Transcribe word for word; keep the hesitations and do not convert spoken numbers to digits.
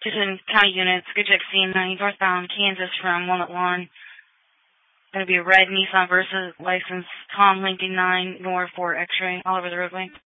Houston County units, good check scene nine, northbound Kansas from Walnut Lawn. Going to be a red Nissan Versa, license Tom Lincoln nine, Nor for X-ray, all over the roadway.